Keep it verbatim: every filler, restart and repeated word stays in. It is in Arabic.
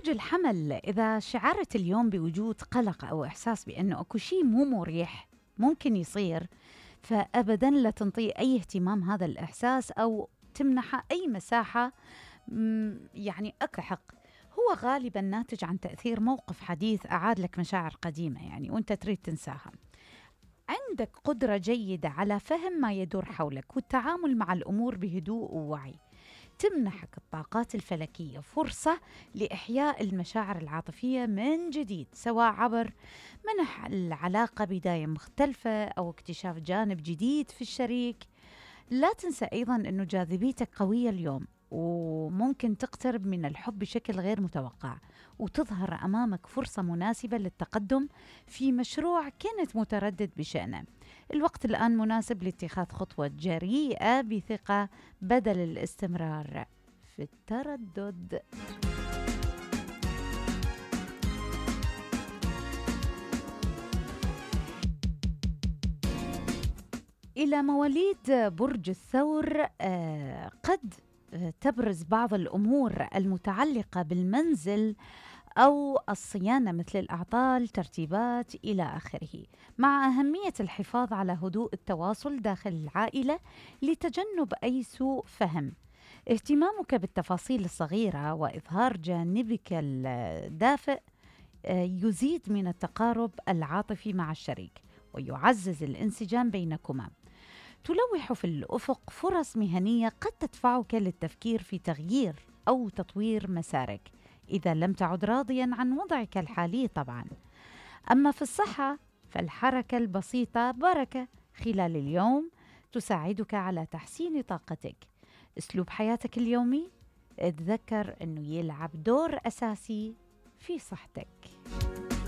برج الحمل، إذا شعرت اليوم بوجود قلق أو إحساس بأنه أكو شيء مو مريح ممكن يصير، فأبدا لا تنطي أي اهتمام هذا الإحساس أو تمنحه أي مساحة. مم، يعني أكو حق، هو غالبا ناتج عن تأثير موقف حديث أعاد لك مشاعر قديمة يعني وأنت تريد تنساها. عندك قدرة جيدة على فهم ما يدور حولك والتعامل مع الأمور بهدوء ووعي. تمنحك الطاقات الفلكية فرصة لإحياء المشاعر العاطفية من جديد، سواء عبر منح العلاقة بداية مختلفة أو اكتشاف جانب جديد في الشريك. لا تنسى أيضا أنه جاذبيتك قوية اليوم، وممكن تقترب من الحب بشكل غير متوقع، وتظهر أمامك فرصة مناسبة للتقدم في مشروع كنت متردد بشأنه. الوقت الآن مناسب لاتخاذ خطوة جريئة بثقة بدل الاستمرار في التردد. إلى مواليد برج الثور، آه، قد آه، تبرز بعض الأمور المتعلقة بالمنزل أو الصيانة مثل الأعطال، ترتيبات إلى آخره، مع أهمية الحفاظ على هدوء التواصل داخل العائلة لتجنب أي سوء فهم. اهتمامك بالتفاصيل الصغيرة وإظهار جانبك الدافئ آه، يزيد من التقارب العاطفي مع الشريك ويعزز الانسجام بينكما. تلوح في الأفق فرص مهنية قد تدفعك للتفكير في تغيير أو تطوير مسارك إذا لم تعد راضياً عن وضعك الحالي طبعاً. أما في الصحة فالحركة البسيطة بركة خلال اليوم تساعدك على تحسين طاقتك. أسلوب حياتك اليومي اتذكر أنه يلعب دور أساسي في صحتك.